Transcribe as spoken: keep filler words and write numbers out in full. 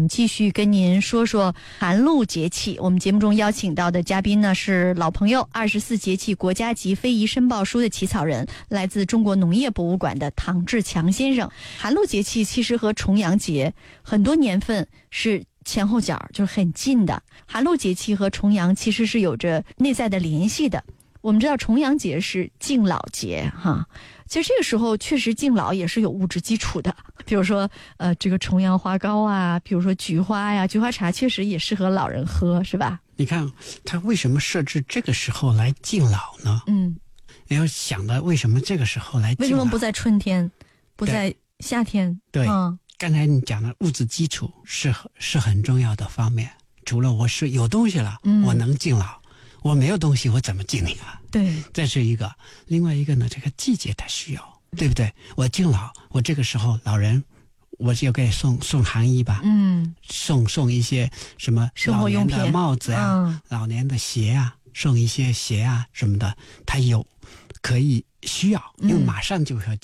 继续跟您说说寒露节气。我们节目中邀请到的嘉宾呢是老朋友，二十四节气国家级非遗申报书的起草人，来自中国农业博物馆的唐志强先生。寒露节气其实和重阳节很多年份是前后脚，就是很近的。寒露节气和重阳其实是有着内在的联系的。我们知道重阳节是敬老节哈，其实这个时候确实敬老也是有物质基础的，比如说呃这个重阳花糕啊，比如说菊花呀、菊花茶，确实也适合老人喝，是吧？ 你看他为什么设置这个时候来敬老呢？ 嗯， 你要想的为什么这个时候来敬老？ 为什么不在春天，不在夏天？ 对， 嗯， 刚才你讲的物质基础是是很重要的方面。除了我是有东西了，嗯、我能敬老。我没有东西，我怎么敬你啊？ 对， 这是一个。另外一个呢，这个季节它需要，对不对？我敬老，我这个时候老人，我就给送送寒衣吧，嗯，送送一些什么生活用品， 老年的帽子呀、啊嗯，老年的鞋啊，送一些鞋啊什么的，它有可以需要，因为马上就要